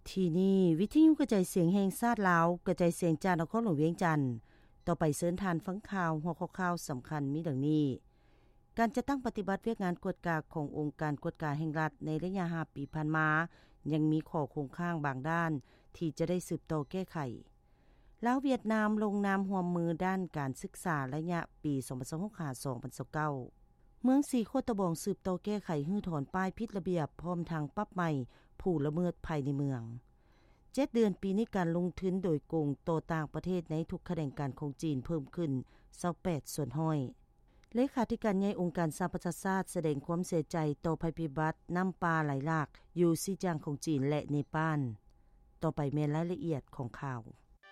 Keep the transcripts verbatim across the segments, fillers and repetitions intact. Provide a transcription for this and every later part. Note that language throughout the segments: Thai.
ที่นี่วิทยุกระจายเสียงแห่งชาติลาวกระจายเสียงจากนครหลวงเวียงจันทน์ต่อไปเชิญทานฟังข่าวหัวข้อข่าวสำคัญมีดังนี้การจะตั้งปฏิบัติเวียกงานกวดกาขององค์การกวดกาแห่งรัฐในระยะห้าปีผ่านมายังมีข้อคงค้างบางด้านที่จะได้สืบต่อแก้ไขลาวเวียดนามลงนามร่วมมือด้านการศึกษาระยะปีสองพันยี่สิบหกถึงสองพันยี่สิบเก้าเมืองสีโคตะบองสืบต่อแก้ไขฮื้อถอนป้ายผิดระเบียบพร้อมทางปรับใหม่ผู้ละเมิดภายในเมืองเจ็ดเดือนปีนี้การลงทุนโดยโกงโตต่างประเทศในทุกแขนงการของจีนเพิ่มขึ้นยี่สิบแปดส่วนห้อยเลขาธิการใหญ่องค์การสหประชาชาติแสดงความเสียใจต่อภัยพิบัติน้ำป่าไหลหลากอยู่ซีจางของจีนและเนปาลต่อไปแม่นรายละเอียดของข่าว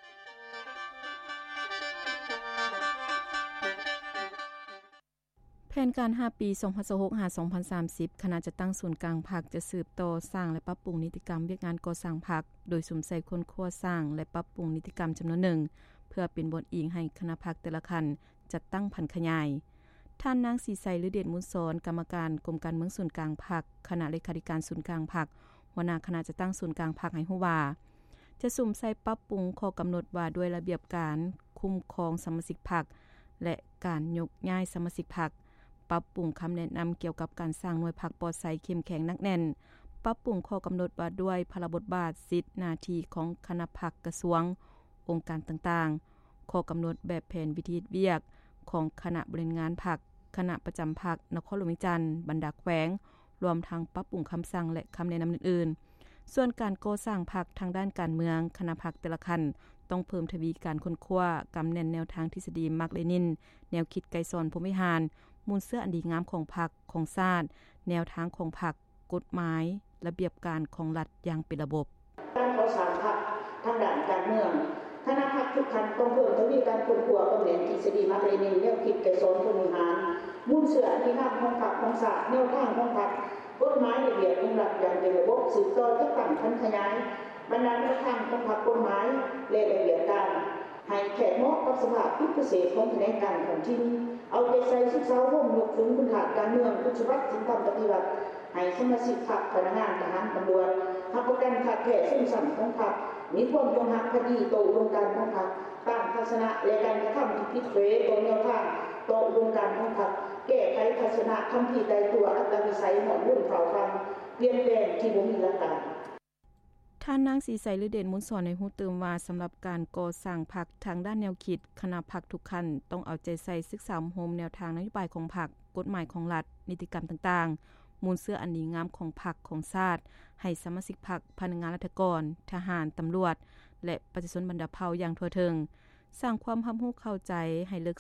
แผนการห้าปีสองพันยี่สิบหกถึงสองพันสามสิบคณะจะตั้งศูนย์กลางภาคจะสืบต่อสร้างและปรับปรุงนิติกรรมเวียกงานก่อสร้างภาคโดยสมใส่คนคั่วสร้างและปรับปรุงนิติกรรมจำนวนหนึ่งเพื่อเป็นบทอิงให้คณะภาคแต่ละคันจัดตั้งพันขยายท่านนางศรีไสฤเดชมุนสอนกรรมการกรมการเมืองศูนย์กลางภาคคณะเลขาธิการศูนย์กลางภาคหัวหน้าคณะจะตั้งศูนย์กลางภาคให้ฮู้ว่าจะสุ่มใส่ปรับปรุงข้อกำหนดว่าด้วยระเบียบการคุ้มครองสมาชิกพรรคและการยกย้ายสมาชิกพรรคปรับปรุงคำแนะนำเกี่ยวกับการสร้างหน่วยพรรคปลอดภัยเข้มแข็งนักแน่นปรับปรุงข้อกำหนดว่าด้วยพระบทบาทสิทธิหน้าที่ของคณะพรรคกระทรวงองค์การต่างๆข้อกำหนดแบบแผนวิธีเวียกของคณะบริหารงานพรรคคณะประจำพรรคนครหลวงเวียงจันทน์บรรดาแขวงรวมทั้งปรับปรุงคำสั่งและคำแนะนำอื่นๆส่วนการก่อสร้างพรรคทางด้านการเมืองคณะพรรคแต่ละคันต้องเพิ่มทวีการค้นคว้ากำแน่นแนวทางทฤษฎีมาร์กเลนินแนวคิดไกรสอนพรหมวิหารมูลเสื้ออันดีงามของพรรคของชาติแนวทางของพรรคกฎหมายระเบียบการของรัฐอย่างเป็นระบบการก่อสร้างพรรคทางด้านการเมืองคณะพรรคทุกคันต้องเพิ่มทวีการค้นคว้ากำแน่นทฤษฎีมาร์กเลนินแนวคิดไกรสอนพรหมวิหารมูลเสื้ออันดีงามของพรรคของชาติแนวทางของพรรคกฎหมายระเบียบของรัฐอย่างเป็นระบบสืบต่อจัดตั้งพันขยายบรรดาแนวทางของพรรคกฎหมายและระเบียบการให้แขกเหมาะกับสภาพพิเศษของแผนงการของที่เอาใจใส่ศึกษาร่วมยกถึงคุณค่าการเมืองคุณสมบัติสินธรรมปฏิบัติให้สมาชิกพรรคพนักงานทหารตำรวจรับประกันขาดแท้ซึ่งสันของพรรคมีความจงรักภักดีต่ออุดมการณ์ของพรรคตามทัศนะและการกระทำที่ผิดเผยต่อแนวทางต่ออุดมการณ์ของพรรคแก้ไขทัศนะคำที่ใดตัวอัตวิสัยหมอนรุ่นเผ่าพันธุ์เปลี่ยนแปลงที่บ่มีหลักการท่านนางศรีไสฤเดชมุนสอนในฮู้เติมว่าสำหรับการก่อสร้างพรรคทางด้านแนวคิดคณะพรรคทุกคันต้องเอาใจใส่ศึกษาโฮมแนวทางนโยบายของพรรคกฎหมายของรัฐนิติกรรมต่างๆมูลเสื้ออันดีงามของพรรคของชาติให้สมาชิกพรรคพนักงานราชการทหารตำรวจและประชาชนบรรดาเผ่าอย่างทั่วถึงสร้างความรับรู้เข้าใจให้ลึก